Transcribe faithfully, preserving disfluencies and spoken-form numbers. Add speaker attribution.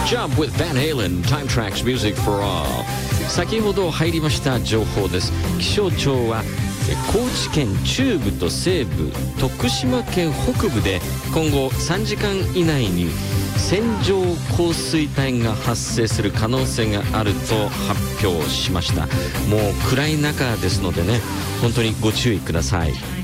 Speaker 1: Jump with Van Halen, Time Tracks Music for All。 先ほど入りました情報です。気象庁は高知県中部と西部、徳島県北部で今後さんじかん以内に線状降水帯が発生する可能性があると発表しました。もう暗い中ですのでね、本当にご注意ください。